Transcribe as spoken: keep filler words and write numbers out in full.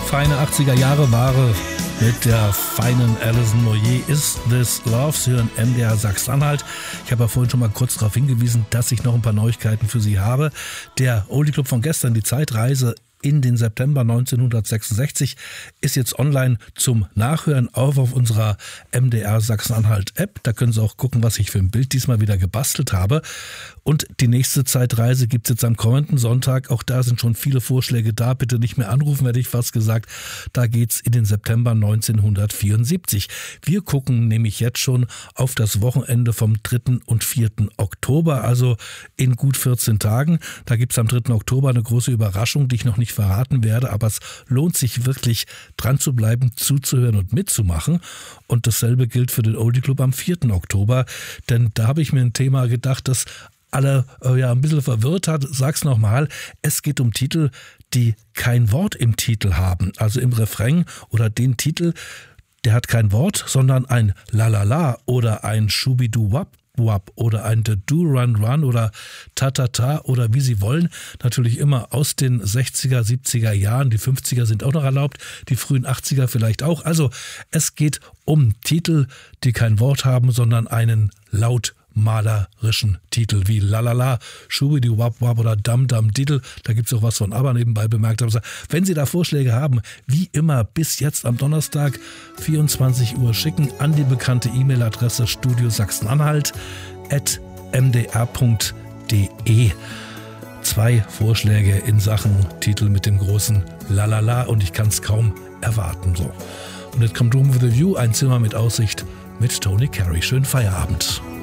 Feine achtziger Jahre Ware mit der feinen Alison Moyet. Is This Love? Sie hören M D R Sachsen-Anhalt. Ich habe ja vorhin schon mal kurz darauf hingewiesen, dass ich noch ein paar Neuigkeiten für Sie habe. Der Oldie Club von gestern, die Zeitreise in den September neunzehnhundertsechsundsechzig, ist jetzt online zum Nachhören, auch auf unserer M D R Sachsen-Anhalt-App. Da können Sie auch gucken, was ich für ein Bild diesmal wieder gebastelt habe. Und die nächste Zeitreise gibt es jetzt am kommenden Sonntag. Auch da sind schon viele Vorschläge da. Bitte nicht mehr anrufen, hätte ich fast gesagt. Da geht's in den September neunzehnhundertvierundsiebzig. Wir gucken nämlich jetzt schon auf das Wochenende vom dritten und vierten Oktober, also in gut vierzehn Tagen. Da gibt's am dritten Oktober eine große Überraschung, die ich noch nicht verraten werde, aber es lohnt sich wirklich, dran zu bleiben, zuzuhören und mitzumachen. Und dasselbe gilt für den Oldie Club am vierten Oktober, denn da habe ich mir ein Thema gedacht, das alle äh, ja ein bisschen verwirrt hat. Sag's nochmal, es geht um Titel, die kein Wort im Titel haben, also im Refrain oder den Titel, der hat kein Wort, sondern ein Lalala oder ein Schubidu-Wap Wap oder ein Do Run Run oder Ta Ta Ta oder wie Sie wollen. Natürlich immer aus den sechziger, siebziger Jahren. Die fünfziger sind auch noch erlaubt, die frühen achtziger vielleicht auch. Also es geht um Titel, die kein Wort haben, sondern einen lautmalerischen Titel wie Lalala, Schubidi Wap Wap oder Dam Dam Diddle. Da gibt es auch was von ABBA nebenbei bemerkt. Also, wenn Sie da Vorschläge haben, wie immer bis jetzt am Donnerstag vierundzwanzig Uhr schicken an die bekannte E-Mail-Adresse studio sachsen-anhalt at m d r punkt d e. Zwei Vorschläge in Sachen Titel mit dem großen Lalala und ich kann es kaum erwarten. So. Und jetzt kommt Room with a View, ein Zimmer mit Aussicht mit Tony Carey. Schönen Feierabend.